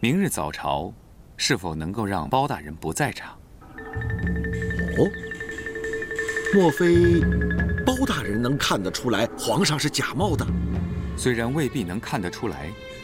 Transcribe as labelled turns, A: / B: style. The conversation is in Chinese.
A: 明日早朝，是否能够让包大人不在场？
B: 哦，莫非包大人能看得出来皇上是假冒的？
A: 虽然未必能看得出来，